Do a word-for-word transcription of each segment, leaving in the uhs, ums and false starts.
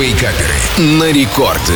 Вейкаперы на рекорде.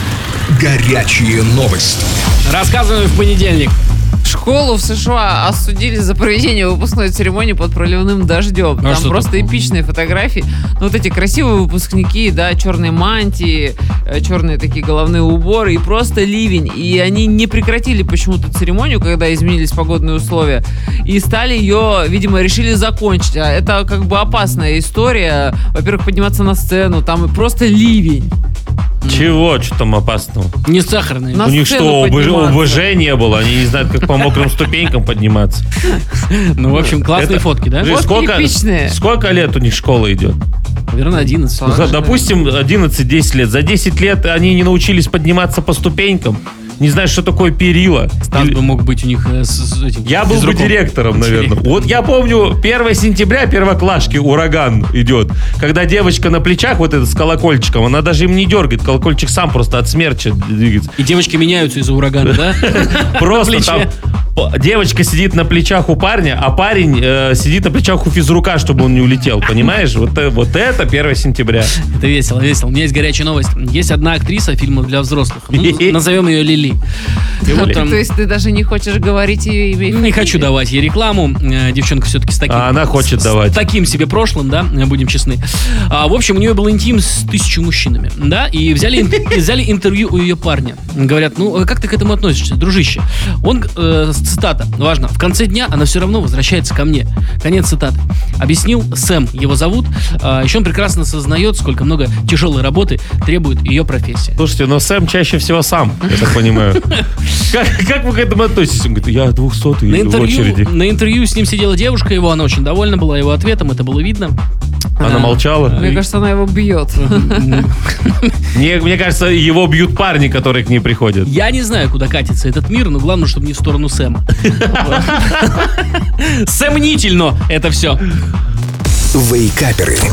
Горячие новости. Рассказываем в понедельник. Школу в США осудили за проведение выпускной церемонии под проливным дождем. А Там просто такое? эпичные фотографии. Ну, вот эти красивые выпускники, да, черные мантии, э, черные такие головные уборы и просто ливень. И они не прекратили почему-то церемонию, когда изменились погодные условия. И стали ее, видимо, решили закончить. А это как бы опасная история. Во-первых, подниматься на сцену, там и просто ливень. Чего? Что там опасного? Не сахарный. На У них сцену что, ОБЖ, подниматься. ОБЖ не было? Они не знают, как по мокрым ступенькам подниматься. Ну, в общем, классные Это- фотки, да? Подожди, Фотки сколько, эпичные. сколько лет у них школа идет? Наверное, одиннадцать. Ну, Точно. допустим, одиннадцать-десять лет. За десять лет они не научились подниматься по ступенькам. Не знаю, что такое перила. Стас Или- бы мог быть у них э, с, с этим. Я был бы физруком. директором, наверное. Вот я помню, первого сентября первоклашки ураган идет. Когда девочка на плечах, вот это с колокольчиком, она даже им не дергает. Колокольчик сам просто от смерча двигается. И девочки меняются из-за урагана, да? Просто плече. там п- девочка сидит на плечах у парня, а парень э, сидит на плечах у физрука, чтобы он не улетел. Понимаешь? Вот, э- вот это первого сентября. Это весело, весело. У меня есть горячая новость. Есть одна актриса фильмов для взрослых. Ну, назовем ее Лили. И вот там... То есть ты даже не хочешь говорить ее имя? и Не фамилию? хочу давать ей рекламу. Э, Девчонка все-таки с таким... А она хочет с- давать. С таким себе прошлым, да, э, будем честны. А, в общем, у нее был интим с тысячей мужчинами, да, и взяли, ин- и взяли интервью у ее парня. Говорят, ну, а как ты к этому относишься, дружище? Он, э, цитата, важно, в конце дня она все равно возвращается ко мне. Конец цитаты. Объяснил Сэм, его зовут. А, еще он прекрасно сознает, сколько много тяжелой работы требует ее профессия. Слушайте, но Сэм чаще всего сам, я так понимаю. Как, как вы к этому относитесь? Он говорит, я двухсотый На в интервью, очереди. на интервью с ним сидела девушка его, она очень довольна была его ответом, это было видно. Она А, молчала. Мне кажется, она его бьет. Мне, мне кажется, его бьют парни, которые к ней приходят. Я не знаю, куда катится этот мир, но главное, чтобы не в сторону Сэма. Сомнительно это все. Вейкаперы